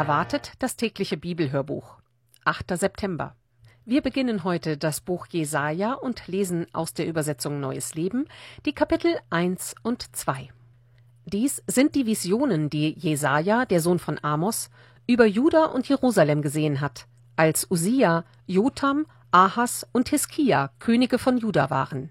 erwartet das tägliche Bibelhörbuch. 8. September. Wir beginnen heute das Buch Jesaja und lesen aus der Übersetzung Neues Leben die Kapitel 1 und 2. Dies sind die Visionen, die Jesaja, der Sohn von Amos, über Juda und Jerusalem gesehen hat, als Usia, Jotam, Ahas und Hiskia Könige von Juda waren.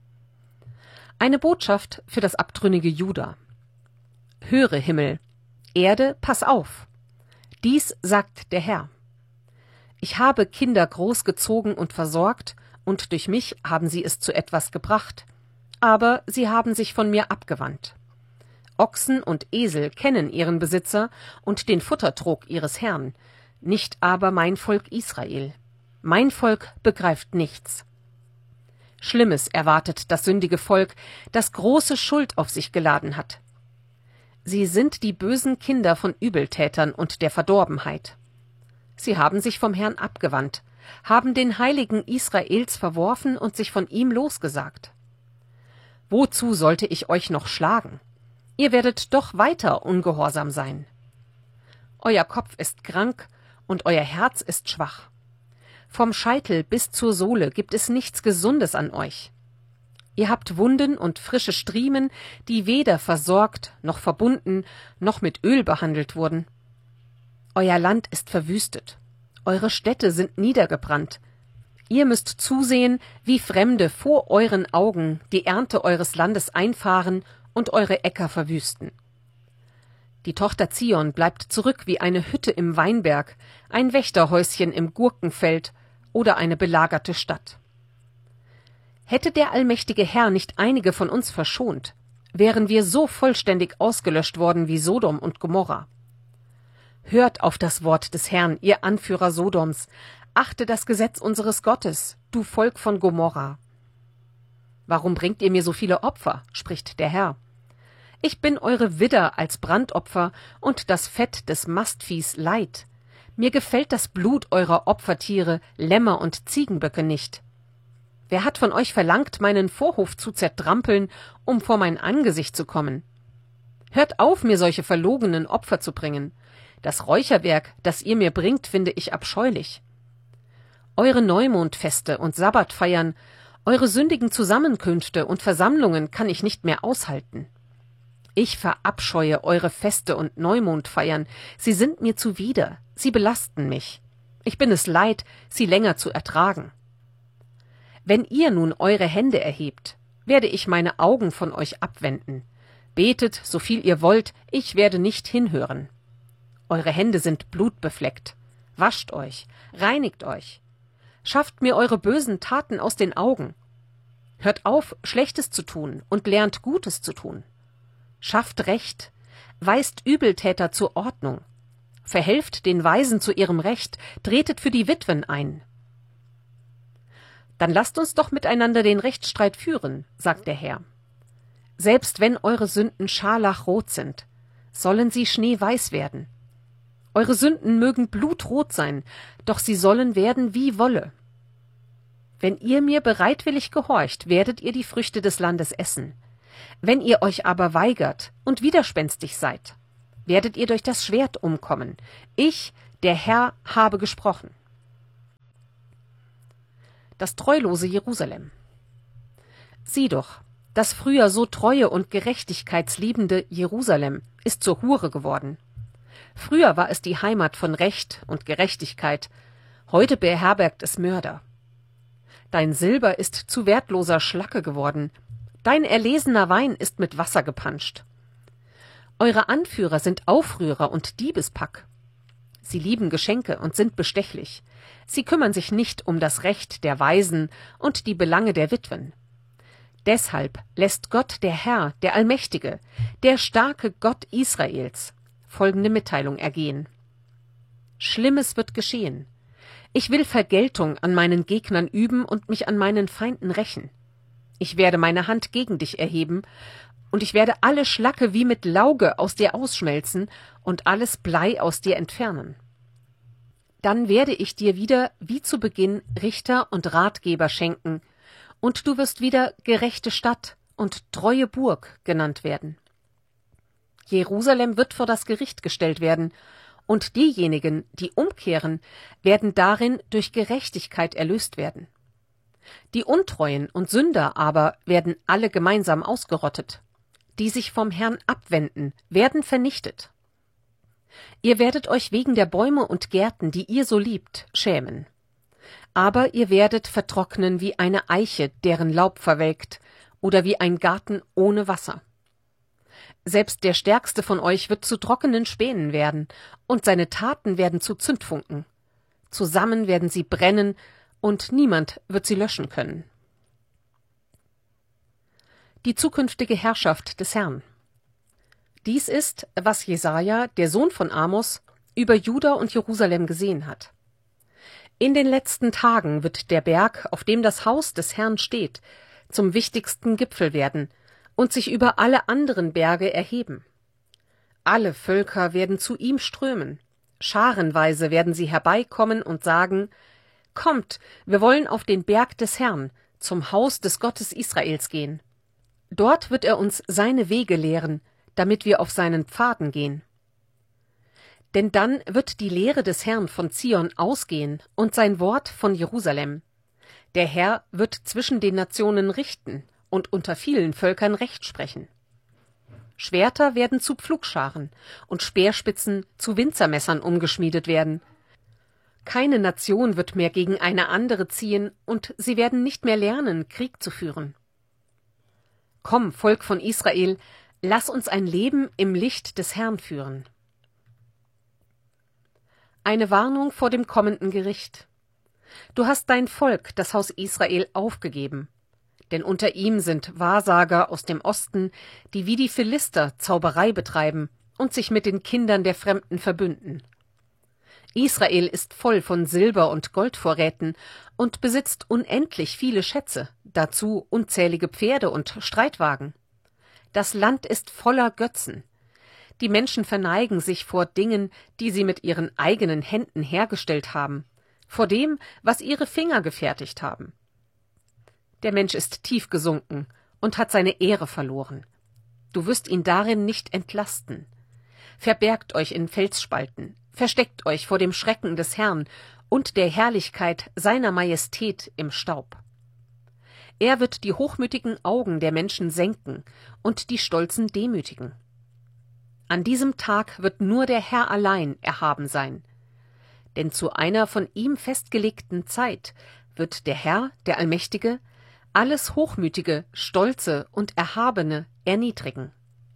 Eine Botschaft für das abtrünnige Juda. Höre, Himmel, Erde, pass auf! Dies sagt der Herr. Ich habe Kinder großgezogen und versorgt, und durch mich haben sie es zu etwas gebracht, aber sie haben sich von mir abgewandt. Ochsen und Esel kennen ihren Besitzer und den Futtertrog ihres Herrn, nicht aber mein Volk Israel. Mein Volk begreift nichts. Schlimmes erwartet das sündige Volk, das große Schuld auf sich geladen hat. Sie sind die bösen Kinder von Übeltätern und der Verdorbenheit. Sie haben sich vom Herrn abgewandt, haben den Heiligen Israels verworfen und sich von ihm losgesagt. Wozu sollte ich euch noch schlagen? Ihr werdet doch weiter ungehorsam sein. Euer Kopf ist krank und euer Herz ist schwach. Vom Scheitel bis zur Sohle gibt es nichts Gesundes an euch. Ihr habt Wunden und frische Striemen, die weder versorgt, noch verbunden, noch mit Öl behandelt wurden. Euer Land ist verwüstet. Eure Städte sind niedergebrannt. Ihr müsst zusehen, wie Fremde vor euren Augen die Ernte eures Landes einfahren und eure Äcker verwüsten. Die Tochter Zion bleibt zurück wie eine Hütte im Weinberg, ein Wächterhäuschen im Gurkenfeld oder eine belagerte Stadt. Hätte der allmächtige Herr nicht einige von uns verschont, wären wir so vollständig ausgelöscht worden wie Sodom und Gomorra. Hört auf das Wort des Herrn, ihr Anführer Sodoms, achte das Gesetz unseres Gottes, du Volk von Gomorra. Warum bringt ihr mir so viele Opfer, spricht der Herr. Ich bin eure Widder als Brandopfer und das Fett des Mastviehs Leid. Mir gefällt das Blut eurer Opfertiere, Lämmer und Ziegenböcke nicht. Wer hat von euch verlangt, meinen Vorhof zu zertrampeln, um vor mein Angesicht zu kommen? Hört auf, mir solche verlogenen Opfer zu bringen. Das Räucherwerk, das ihr mir bringt, finde ich abscheulich. Eure Neumondfeste und Sabbatfeiern, eure sündigen Zusammenkünfte und Versammlungen kann ich nicht mehr aushalten. Ich verabscheue eure Feste und Neumondfeiern, sie sind mir zuwider, sie belasten mich. Ich bin es leid, sie länger zu ertragen. Wenn ihr nun eure Hände erhebt, werde ich meine Augen von euch abwenden. Betet, so viel ihr wollt, ich werde nicht hinhören. Eure Hände sind blutbefleckt. Wascht euch, reinigt euch. Schafft mir eure bösen Taten aus den Augen. Hört auf, Schlechtes zu tun und lernt Gutes zu tun. Schafft Recht, weist Übeltäter zur Ordnung. Verhelft den Weisen zu ihrem Recht, tretet für die Witwen ein. Dann lasst uns doch miteinander den Rechtsstreit führen, sagt der Herr. Selbst wenn eure Sünden scharlachrot sind, sollen sie schneeweiß werden. Eure Sünden mögen blutrot sein, doch sie sollen werden wie Wolle. Wenn ihr mir bereitwillig gehorcht, werdet ihr die Früchte des Landes essen. Wenn ihr euch aber weigert und widerspenstig seid, werdet ihr durch das Schwert umkommen. Ich, der Herr, habe gesprochen. Das treulose Jerusalem. Sieh doch, das früher so treue und gerechtigkeitsliebende Jerusalem ist zur Hure geworden. Früher war es die Heimat von Recht und Gerechtigkeit, heute beherbergt es Mörder. Dein Silber ist zu wertloser Schlacke geworden, dein erlesener Wein ist mit Wasser gepanscht. Eure Anführer sind Aufrührer und Diebespack. Sie lieben Geschenke und sind bestechlich. Sie kümmern sich nicht um das Recht der Waisen und die Belange der Witwen. Deshalb lässt Gott, der Herr, der Allmächtige, der starke Gott Israels, folgende Mitteilung ergehen. Schlimmes wird geschehen. Ich will Vergeltung an meinen Gegnern üben und mich an meinen Feinden rächen. Ich werde meine Hand gegen dich erheben, und ich werde alle Schlacke wie mit Lauge aus dir ausschmelzen und alles Blei aus dir entfernen. Dann werde ich dir wieder, wie zu Beginn, Richter und Ratgeber schenken, und du wirst wieder gerechte Stadt und treue Burg genannt werden. Jerusalem wird vor das Gericht gestellt werden, und diejenigen, die umkehren, werden darin durch Gerechtigkeit erlöst werden. Die Untreuen und Sünder aber werden alle gemeinsam ausgerottet. Die sich vom Herrn abwenden, werden vernichtet. Ihr werdet euch wegen der Bäume und Gärten, die ihr so liebt, schämen. Aber ihr werdet vertrocknen wie eine Eiche, deren Laub verwelkt, oder wie ein Garten ohne Wasser. Selbst der Stärkste von euch wird zu trockenen Spänen werden, und seine Taten werden zu Zündfunken. Zusammen werden sie brennen, und niemand wird sie löschen können. Die zukünftige Herrschaft des Herrn. Dies ist, was Jesaja, der Sohn von Amos, über Juda und Jerusalem gesehen hat. In den letzten Tagen wird der Berg, auf dem das Haus des Herrn steht, zum wichtigsten Gipfel werden und sich über alle anderen Berge erheben. Alle Völker werden zu ihm strömen. Scharenweise werden sie herbeikommen und sagen: Kommt, wir wollen auf den Berg des Herrn, zum Haus des Gottes Israels gehen. Dort wird er uns seine Wege lehren, damit wir auf seinen Pfaden gehen. Denn dann wird die Lehre des Herrn von Zion ausgehen und sein Wort von Jerusalem. Der Herr wird zwischen den Nationen richten und unter vielen Völkern Recht sprechen. Schwerter werden zu Pflugscharen und Speerspitzen zu Winzermessern umgeschmiedet werden. Keine Nation wird mehr gegen eine andere ziehen, und sie werden nicht mehr lernen, Krieg zu führen. Komm, Volk von Israel, lass uns ein Leben im Licht des Herrn führen. Eine Warnung vor dem kommenden Gericht. Du hast dein Volk, das Haus Israel, aufgegeben. Denn unter ihm sind Wahrsager aus dem Osten, die wie die Philister Zauberei betreiben und sich mit den Kindern der Fremden verbünden. Israel ist voll von Silber- und Goldvorräten und besitzt unendlich viele Schätze, dazu unzählige Pferde und Streitwagen. Das Land ist voller Götzen. Die Menschen verneigen sich vor Dingen, die sie mit ihren eigenen Händen hergestellt haben, vor dem, was ihre Finger gefertigt haben. Der Mensch ist tief gesunken und hat seine Ehre verloren. Du wirst ihn darin nicht entlasten. Verbergt euch in Felsspalten, versteckt euch vor dem Schrecken des Herrn und der Herrlichkeit seiner Majestät im Staub. Er wird die hochmütigen Augen der Menschen senken und die Stolzen demütigen. An diesem Tag wird nur der Herr allein erhaben sein. Denn zu einer von ihm festgelegten Zeit wird der Herr, der Allmächtige, alles Hochmütige, Stolze und Erhabene erniedrigen.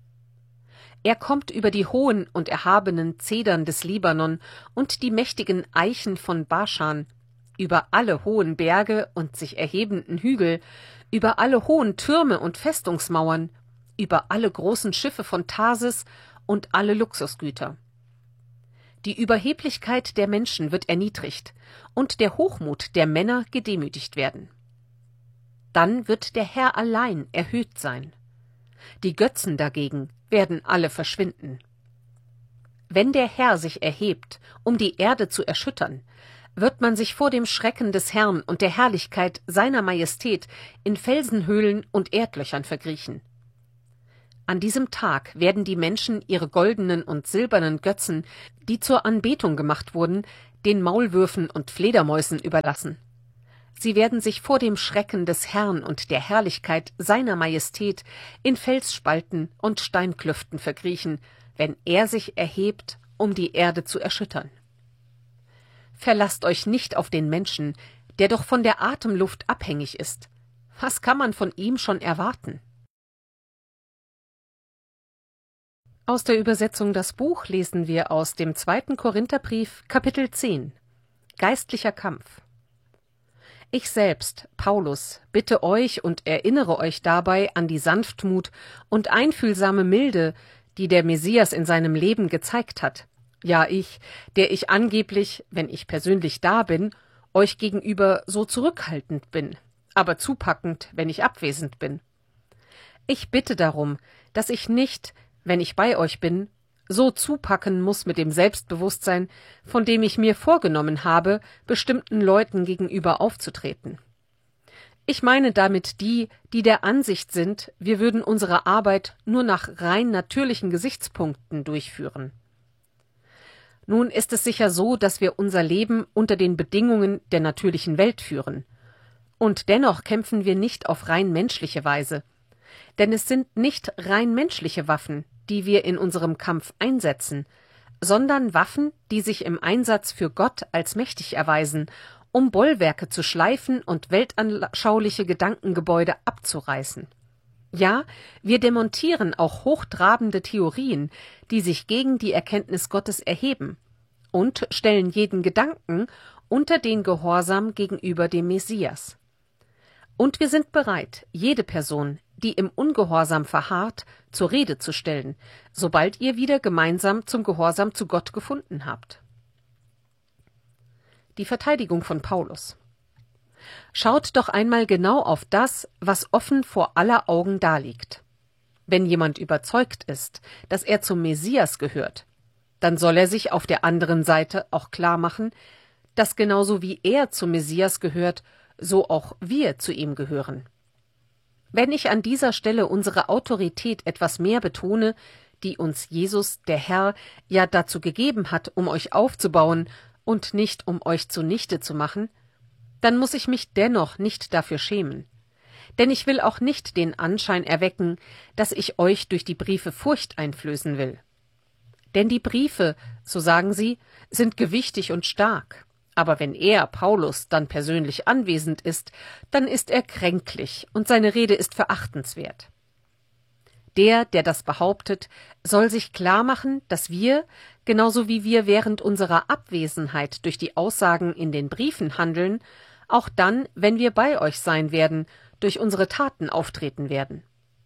Er kommt über die hohen und erhabenen Zedern des Libanon und die mächtigen Eichen von Baschan, über alle hohen Berge und sich erhebenden Hügel, über alle hohen Türme und Festungsmauern, über alle großen Schiffe von Tarsis und alle Luxusgüter. Die Überheblichkeit der Menschen wird erniedrigt und der Hochmut der Männer gedemütigt werden. Dann wird der Herr allein erhöht sein. Die Götzen dagegen werden alle verschwinden. Wenn der Herr sich erhebt, um die Erde zu erschüttern, wird man sich vor dem Schrecken des Herrn und der Herrlichkeit seiner Majestät in Felsenhöhlen und Erdlöchern verkriechen. An diesem Tag werden die Menschen ihre goldenen und silbernen Götzen, die zur Anbetung gemacht wurden, den Maulwürfen und Fledermäusen überlassen. Sie werden sich vor dem Schrecken des Herrn und der Herrlichkeit seiner Majestät in Felsspalten und Steinklüften verkriechen, wenn er sich erhebt, um die Erde zu erschüttern. Verlasst euch nicht auf den Menschen, der doch von der Atemluft abhängig ist. Was kann man von ihm schon erwarten? Aus der Übersetzung Das Buch lesen wir aus dem 2. Korintherbrief, Kapitel 10. Geistlicher Kampf. Ich selbst, Paulus, bitte euch und erinnere euch dabei an die Sanftmut und einfühlsame Milde, die der Messias in seinem Leben gezeigt hat. Ja, ich, der ich angeblich, wenn ich persönlich da bin, euch gegenüber so zurückhaltend bin, aber zupackend, wenn ich abwesend bin. Ich bitte darum, dass ich nicht, wenn ich bei euch bin, so zupacken muss mit dem Selbstbewusstsein, von dem ich mir vorgenommen habe, bestimmten Leuten gegenüber aufzutreten. Ich meine damit die, die der Ansicht sind, wir würden unsere Arbeit nur nach rein natürlichen Gesichtspunkten durchführen. Nun ist es sicher so, dass wir unser Leben unter den Bedingungen der natürlichen Welt führen. Und dennoch kämpfen wir nicht auf rein menschliche Weise. Denn es sind nicht rein menschliche Waffen, die wir in unserem Kampf einsetzen, sondern Waffen, die sich im Einsatz für Gott als mächtig erweisen, um Bollwerke zu schleifen und weltanschauliche Gedankengebäude abzureißen. Ja, wir demontieren auch hochtrabende Theorien, die sich gegen die Erkenntnis Gottes erheben, und stellen jeden Gedanken unter den Gehorsam gegenüber dem Messias. Und wir sind bereit, jede Person, die im Ungehorsam verharrt, zur Rede zu stellen, sobald ihr wieder gemeinsam zum Gehorsam zu Gott gefunden habt. Die Verteidigung von Paulus. Schaut doch einmal genau auf das, was offen vor aller Augen daliegt. Wenn jemand überzeugt ist, dass er zum Messias gehört, dann soll er sich auf der anderen Seite auch klar machen, dass genauso wie er zum Messias gehört, so auch wir zu ihm gehören. Wenn ich an dieser Stelle unsere Autorität etwas mehr betone, die uns Jesus, der Herr, ja dazu gegeben hat, um euch aufzubauen und nicht um euch zunichte zu machen, dann muss ich mich dennoch nicht dafür schämen. Denn ich will auch nicht den Anschein erwecken, dass ich euch durch die Briefe Furcht einflößen will. Denn die Briefe, so sagen sie, sind gewichtig und stark. Aber wenn er, Paulus, dann persönlich anwesend ist, dann ist er kränklich und seine Rede ist verachtenswert. Der das behauptet, soll sich klar machen, dass wir, genauso wie wir während unserer Abwesenheit durch die Aussagen in den Briefen handeln, auch dann, wenn wir bei euch sein werden, durch unsere Taten auftreten werden.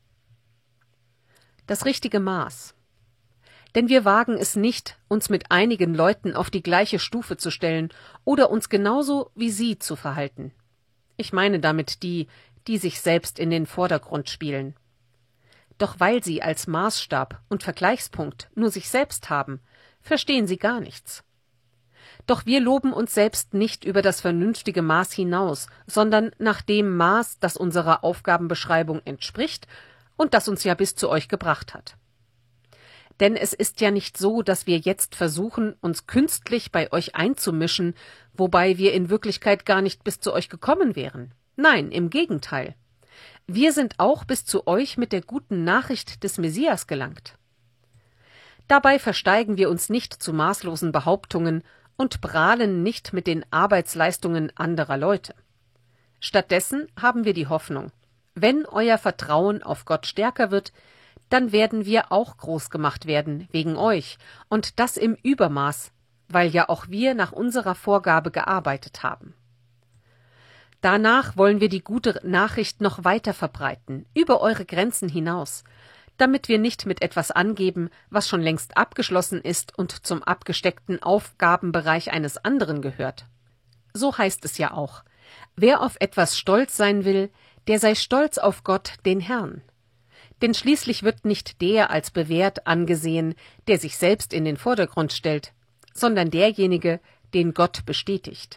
Das richtige Maß. Denn wir wagen es nicht, uns mit einigen Leuten auf die gleiche Stufe zu stellen oder uns genauso wie sie zu verhalten. Ich meine damit die sich selbst in den Vordergrund spielen. Doch weil sie als Maßstab und Vergleichspunkt nur sich selbst haben, verstehen sie gar nichts. Doch wir loben uns selbst nicht über das vernünftige Maß hinaus, sondern nach dem Maß, das unserer Aufgabenbeschreibung entspricht und das uns ja bis zu euch gebracht hat. Denn es ist ja nicht so, dass wir jetzt versuchen, uns künstlich bei euch einzumischen, wobei wir in Wirklichkeit gar nicht bis zu euch gekommen wären. Nein, im Gegenteil. Wir sind auch bis zu euch mit der guten Nachricht des Messias gelangt. Dabei versteigen wir uns nicht zu maßlosen Behauptungen und prahlen nicht mit den Arbeitsleistungen anderer Leute. Stattdessen haben wir die Hoffnung, wenn euer Vertrauen auf Gott stärker wird, dann werden wir auch groß gemacht werden wegen euch, und das im Übermaß, weil ja auch wir nach unserer Vorgabe gearbeitet haben. Danach wollen wir die gute Nachricht noch weiter verbreiten, über eure Grenzen hinaus, damit wir nicht mit etwas angeben, was schon längst abgeschlossen ist und zum abgesteckten Aufgabenbereich eines anderen gehört. So heißt es ja auch: Wer auf etwas stolz sein will, der sei stolz auf Gott, den Herrn. Denn schließlich wird nicht der als bewährt angesehen, der sich selbst in den Vordergrund stellt, sondern derjenige, den Gott bestätigt.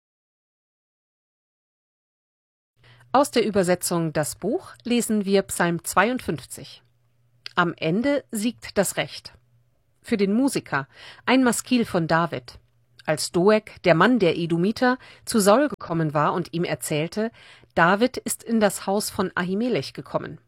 Aus der Übersetzung Das Buch lesen wir Psalm 52. Am Ende siegt das Recht. Für den Musiker ein Maskil von David. Als Doeg, der Mann der Edomiter, zu Saul gekommen war und ihm erzählte, David ist in das Haus von Ahimelech gekommen.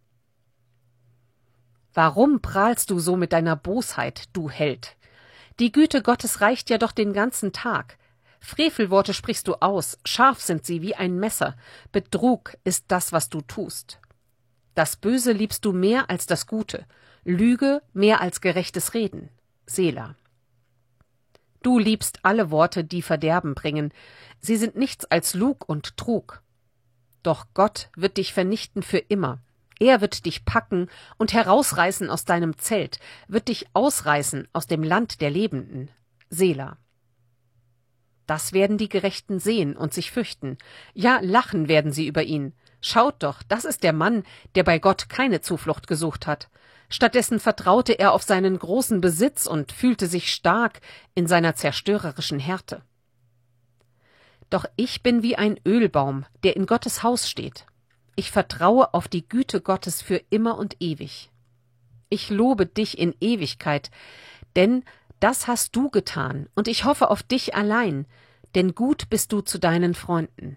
Warum prahlst du so mit deiner Bosheit, du Held? Die Güte Gottes reicht ja doch den ganzen Tag. Frevelworte sprichst du aus, scharf sind sie wie ein Messer. Betrug ist das, was du tust. Das Böse liebst du mehr als das Gute, Lüge mehr als gerechtes Reden. Selah. Du liebst alle Worte, die Verderben bringen. Sie sind nichts als Lug und Trug. Doch Gott wird dich vernichten für immer. Er wird dich packen und herausreißen aus deinem Zelt, wird dich ausreißen aus dem Land der Lebenden. Selah. Das werden die Gerechten sehen und sich fürchten. Ja, lachen werden sie über ihn. Schaut doch, das ist der Mann, der bei Gott keine Zuflucht gesucht hat. Stattdessen vertraute er auf seinen großen Besitz und fühlte sich stark in seiner zerstörerischen Härte. Doch ich bin wie ein Ölbaum, der in Gottes Haus steht. Ich vertraue auf die Güte Gottes für immer und ewig. Ich lobe dich in Ewigkeit, denn Das hast du getan, und ich hoffe auf dich allein, denn gut bist du zu deinen Freunden.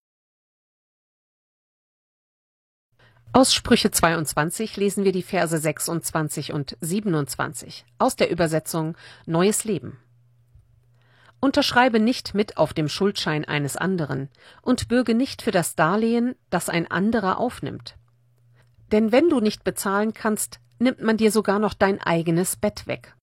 Aus Sprüche 22 lesen wir die Verse 26 und 27 aus der Übersetzung Neues Leben. Unterschreibe nicht mit auf dem Schuldschein eines anderen und bürge nicht für das Darlehen, das ein anderer aufnimmt. Denn wenn du nicht bezahlen kannst, nimmt man dir sogar noch dein eigenes Bett weg.